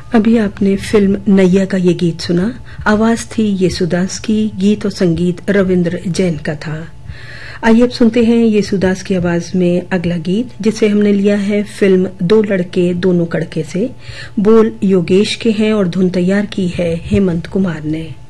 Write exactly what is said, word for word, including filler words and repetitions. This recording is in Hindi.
अभी आपने फिल्म नैया का ये गीत सुना। आवाज थी येसुदास की, गीत और संगीत रविंद्र जैन का था। आइए अब सुनते हैं येसुदास की आवाज में अगला गीत, जिसे हमने लिया है फिल्म दो लड़के दोनों कड़के से। बोल योगेश के हैं और धुन तैयार की है हेमंत कुमार ने।